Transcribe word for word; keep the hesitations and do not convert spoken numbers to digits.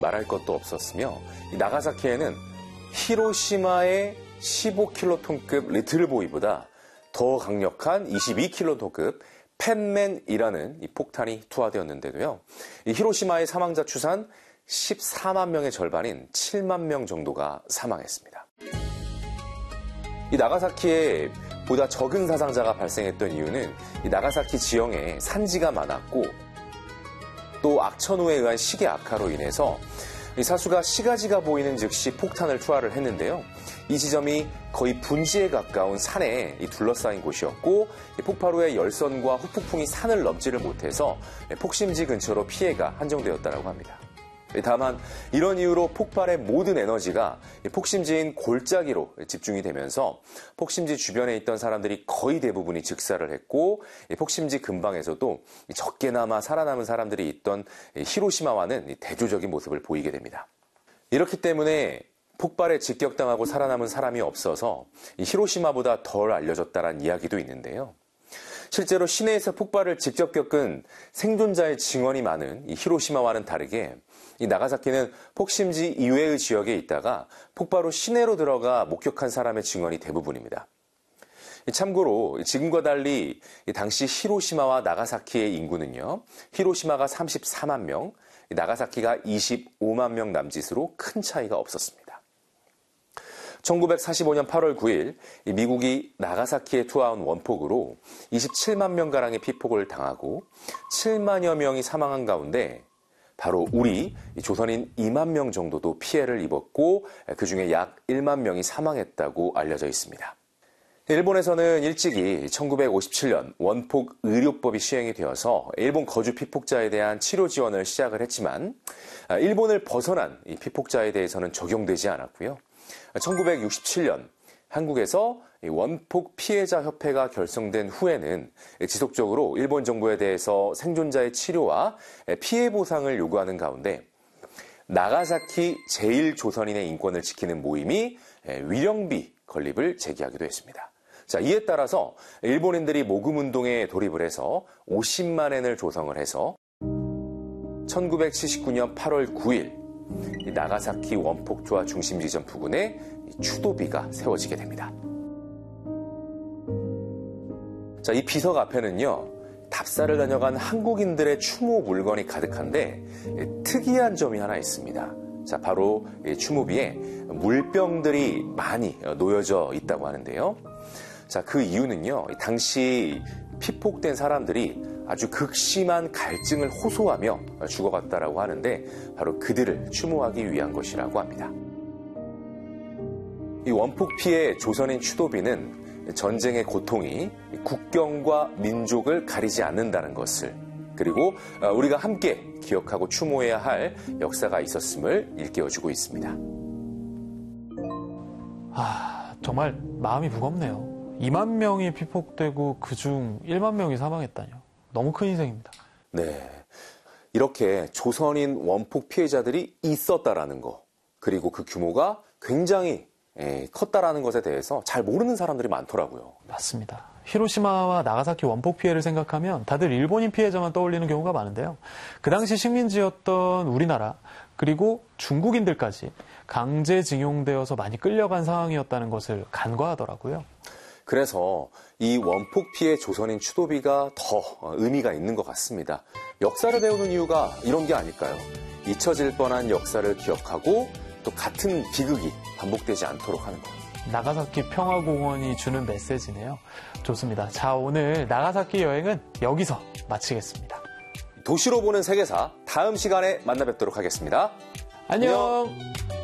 말할 것도 없었으며 이 나가사키에는 히로시마의 십오 킬로톤급 리틀보이보다 더 강력한 이십이 킬로톤급 펜맨이라는 이 폭탄이 투하되었는데도요. 이 히로시마의 사망자 추산 십사만 명의 절반인 칠만 명 정도가 사망했습니다. 이 나가사키에 보다 적은 사상자가 발생했던 이유는 이 나가사키 지형에 산지가 많았고 또 악천후에 의한 시계 악화로 인해서 이 사수가 시가지가 보이는 즉시 폭탄을 투하를 했는데요. 이 지점이 거의 분지에 가까운 산에 둘러싸인 곳이었고 폭발 후에 열선과 후폭풍이 산을 넘지를 못해서 폭심지 근처로 피해가 한정되었다고 합니다. 다만 이런 이유로 폭발의 모든 에너지가 폭심지인 골짜기로 집중이 되면서 폭심지 주변에 있던 사람들이 거의 대부분이 즉사를 했고 폭심지 근방에서도 적게나마 살아남은 사람들이 있던 히로시마와는 대조적인 모습을 보이게 됩니다. 이렇기 때문에 폭발에 직격당하고 살아남은 사람이 없어서 히로시마보다 덜 알려졌다는 이야기도 있는데요. 실제로 시내에서 폭발을 직접 겪은 생존자의 증언이 많은 이 히로시마와는 다르게 이 나가사키는 폭심지 이외의 지역에 있다가 폭발 후 시내로 들어가 목격한 사람의 증언이 대부분입니다. 참고로 지금과 달리 당시 히로시마와 나가사키의 인구는요. 히로시마가 삼십사만 명, 나가사키가 이십오만 명 남짓으로 큰 차이가 없었습니다. 천구백사십오 년 팔월 구일 미국이 나가사키에 투하한 원폭으로 이십칠만 명가량의 피폭을 당하고 칠만여 명이 사망한 가운데 바로 우리 조선인 이만 명 정도도 피해를 입었고 그중에 약 일만 명이 사망했다고 알려져 있습니다. 일본에서는 일찍이 천구백오십칠 년 원폭 의료법이 시행이 되어서 일본 거주 피폭자에 대한 치료 지원을 시작을 했지만 일본을 벗어난 이 피폭자에 대해서는 적용되지 않았고요. 천구백육십칠 년 한국에서 원폭 피해자 협회가 결성된 후에는 지속적으로 일본 정부에 대해서 생존자의 치료와 피해 보상을 요구하는 가운데 나가사키 제일 조선인의 인권을 지키는 모임이 위령비 건립을 제기하기도 했습니다. 자, 이에 따라서 일본인들이 모금운동에 돌입을 해서 오십만 엔을 조성을 해서 천구백칠십구 년 팔월 구일 나가사키 원폭 투하 중심 지점 부근에 추도비가 세워지게 됩니다. 자, 이 비석 앞에는요, 답사를 다녀간 한국인들의 추모 물건이 가득한데 특이한 점이 하나 있습니다. 자, 바로 추모비에 물병들이 많이 놓여져 있다고 하는데요. 자, 그 이유는요, 당시 피폭된 사람들이 아주 극심한 갈증을 호소하며 죽어갔다라고 하는데 바로 그들을 추모하기 위한 것이라고 합니다. 이 원폭 피해 조선인 추도비는 전쟁의 고통이 국경과 민족을 가리지 않는다는 것을 그리고 우리가 함께 기억하고 추모해야 할 역사가 있었음을 일깨워주고 있습니다. 아, 정말 마음이 무겁네요. 이만 명이 피폭되고 그중 일만 명이 사망했다뇨. 너무 큰 희생입니다. 네, 이렇게 조선인 원폭 피해자들이 있었다라는 거 그리고 그 규모가 굉장히 에, 컸다라는 것에 대해서 잘 모르는 사람들이 많더라고요. 맞습니다. 히로시마와 나가사키 원폭 피해를 생각하면 다들 일본인 피해자만 떠올리는 경우가 많은데요. 그 당시 식민지였던 우리나라 그리고 중국인들까지 강제징용되어서 많이 끌려간 상황이었다는 것을 간과하더라고요. 그래서 이 원폭 피해 조선인 추도비가 더 의미가 있는 것 같습니다. 역사를 배우는 이유가 이런 게 아닐까요? 잊혀질 뻔한 역사를 기억하고 또 같은 비극이 반복되지 않도록 하는 것. 나가사키 평화공원이 주는 메시지네요. 좋습니다. 자, 오늘 나가사키 여행은 여기서 마치겠습니다. 도시로 보는 세계사 다음 시간에 만나 뵙도록 하겠습니다. 안녕. 안녕.